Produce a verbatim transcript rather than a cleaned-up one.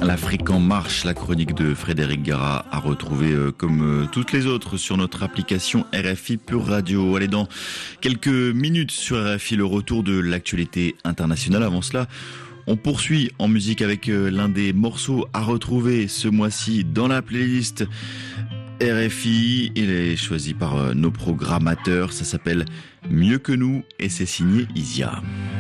L'Afrique en marche, la chronique de Frédéric Gara à retrouver euh, comme euh, toutes les autres sur notre application R F I Pure Radio. Allez, dans quelques minutes sur R F I, le retour de l'actualité internationale. Avant cela, on poursuit en musique avec euh, l'un des morceaux à retrouver ce mois-ci dans la playlist R F I. Il est choisi par euh, nos programmateurs. Ça s'appelle Mieux que nous et c'est signé Isia.